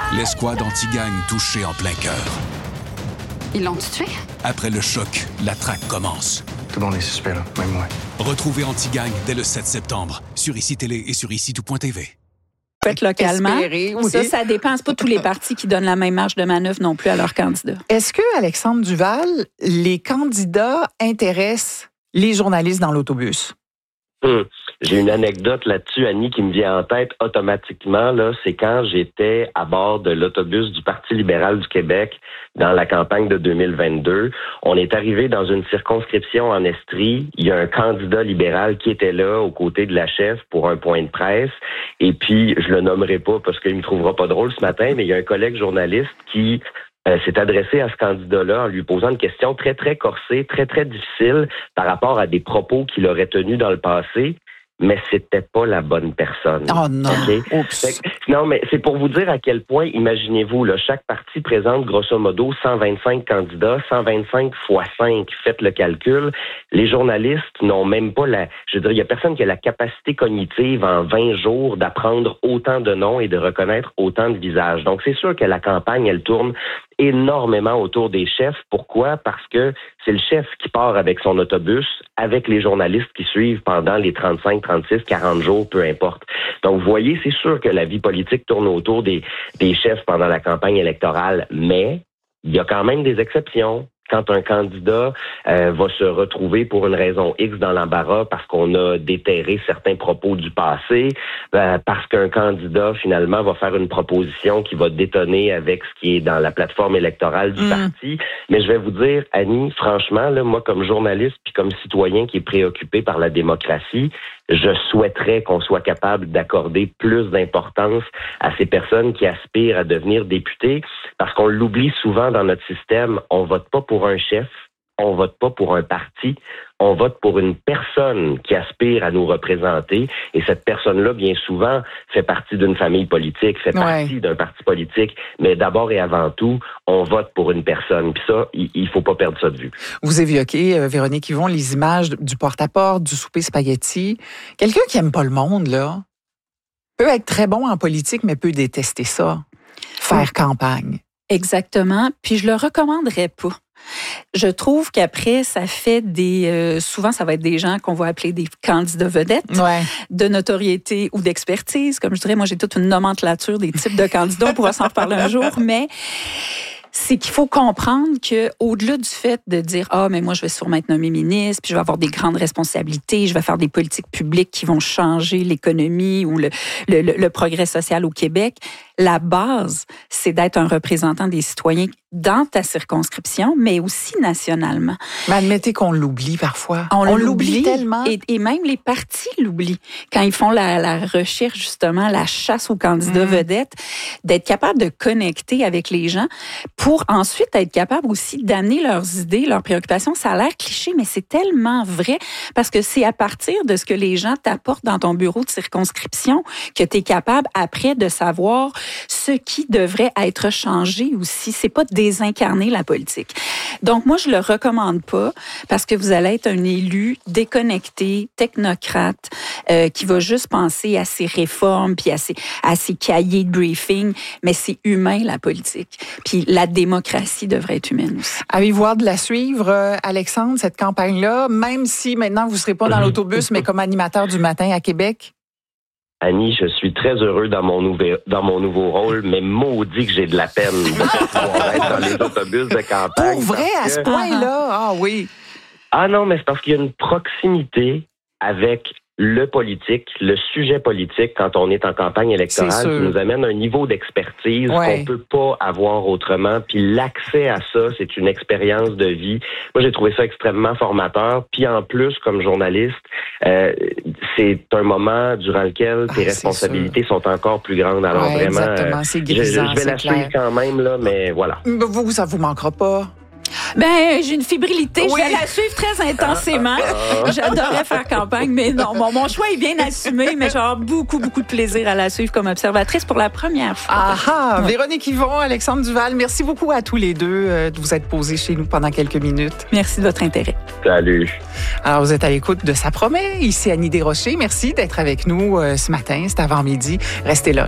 L'escouade anti-gang touchée en plein cœur. Ils l'ont tué? Après le choc, la traque commence. Tout le monde est suspect, là, même moi. Retrouvez Anti-Gang dès le 7 septembre sur ICI Télé et sur ICI-tout.tv. Fait localement. Espérer, oui. Ça dépend. C'est pas tous les partis qui donnent la même marge de manœuvre non plus à leurs candidats. Est-ce que, Alexandre Duval, les candidats intéressent les journalistes dans l'autobus? J'ai une anecdote là-dessus, Annie, qui me vient en tête automatiquement. Là, c'est quand j'étais à bord de l'autobus du Parti libéral du Québec dans la campagne de 2022. On est arrivé dans une circonscription en Estrie. Il y a un candidat libéral qui était là aux côtés de la chef pour un point de presse. Et puis, je le nommerai pas parce qu'il me trouvera pas drôle ce matin, mais il y a un collègue journaliste qui s'est adressé à ce candidat-là en lui posant une question très, très corsée, très, très difficile par rapport à des propos qu'il aurait tenus dans le passé. Mais c'était pas la bonne personne. Oh non! Okay? Oups. Non, mais c'est pour vous dire à quel point, imaginez-vous, là, chaque parti présente grosso modo 125 candidats, 125 fois 5, faites le calcul. Les journalistes n'ont même pas il y a personne qui a la capacité cognitive en 20 jours d'apprendre autant de noms et de reconnaître autant de visages. Donc, c'est sûr que la campagne, elle tourne énormément autour des chefs. Pourquoi? Parce que c'est le chef qui part avec son autobus, avec les journalistes qui suivent pendant les 35, 36, 40 jours, peu importe. Donc, vous voyez, c'est sûr que la vie politique tourne autour des chefs pendant la campagne électorale, mais il y a quand même des exceptions. Quand un candidat va se retrouver pour une raison X dans l'embarras parce qu'on a déterré certains propos du passé, parce qu'un candidat, finalement, va faire une proposition qui va détonner avec ce qui est dans la plateforme électorale du parti. Mais je vais vous dire, Annie, franchement, là, moi, comme journaliste puis comme citoyen qui est préoccupé par la démocratie, je souhaiterais qu'on soit capable d'accorder plus d'importance à ces personnes qui aspirent à devenir députés, parce qu'on l'oublie souvent dans notre système, on vote pas pour un chef, on vote pas pour un parti, on vote pour une personne qui aspire à nous représenter, et cette personne-là, bien souvent, fait partie d'une famille politique, fait partie d'un parti politique, mais d'abord et avant tout, on vote pour une personne. Puis ça, il faut pas perdre ça de vue. Vous évoquez, Véronique Yvon, les images du porte-à-porte, du souper spaghetti. Quelqu'un qui aime pas le monde, là, peut être très bon en politique, mais peut détester ça. Faire campagne. Exactement. Puis je le recommanderais pas. Je trouve qu'après, ça fait souvent, ça va être des gens qu'on va appeler des candidats vedettes, de notoriété ou d'expertise. Comme je dirais, moi, j'ai toute une nomenclature des types de candidats. On pourra s'en reparler un jour, mais c'est qu'il faut comprendre que, au-delà du fait de dire mais moi je vais sûrement être nommé ministre, puis je vais avoir des grandes responsabilités, je vais faire des politiques publiques qui vont changer l'économie ou le progrès social au Québec, la base, c'est d'être un représentant des citoyens dans ta circonscription, mais aussi nationalement. Mais admettez qu'on l'oublie parfois. On l'oublie tellement. Et même les partis l'oublient. Quand ils font la recherche, justement, la chasse aux candidats vedettes, d'être capable de connecter avec les gens pour ensuite être capable aussi d'amener leurs idées, leurs préoccupations. Ça a l'air cliché, mais c'est tellement vrai parce que c'est à partir de ce que les gens t'apportent dans ton bureau de circonscription que tu es capable après de savoir ce qui devrait être changé aussi. C'est pas désincarner la politique. Donc, moi, je le recommande pas parce que vous allez être un élu déconnecté, technocrate, qui va juste penser à ses réformes puis à ses cahiers de briefing, mais c'est humain, la politique. Puis la démocratie devrait être humaine aussi. Avez-vous hâte de la suivre, Alexandre, cette campagne-là, même si maintenant vous ne serez pas dans l'autobus, mais comme animateur du matin à Québec? Annie, je suis très heureux dans mon nouveau rôle, mais maudit que j'ai de la peine de pouvoir être dans les autobus de campagne. Pour vrai, à ce point-là? Ah oui. Ah non, mais c'est parce qu'il y a une proximité avec le politique, le sujet politique quand on est en campagne électorale qui nous amène un niveau d'expertise qu'on peut pas avoir autrement. Puis l'accès à ça, c'est une expérience de vie. Moi, j'ai trouvé ça extrêmement formateur. Puis en plus, comme journaliste, c'est un moment durant lequel tes responsabilités sont encore plus grandes. Alors vraiment, exactement, c'est grisant, je vais la suivre quand même, là, mais voilà. Vous, ça vous manquera pas? Ben, j'ai une fébrilité. Je vais la suivre très intensément. J'adorais faire campagne, mais non, mon choix est bien assumé, mais j'ai beaucoup de plaisir à la suivre comme observatrice pour la première fois. Véronique Yvon, Alexandre Duval, merci beaucoup à tous les deux de vous être posés chez nous pendant quelques minutes. Merci de votre intérêt. Salut. Alors, vous êtes à l'écoute de Ça promet. Ici Annie Desrochers. Merci d'être avec nous ce matin, c'est avant-midi. Restez là.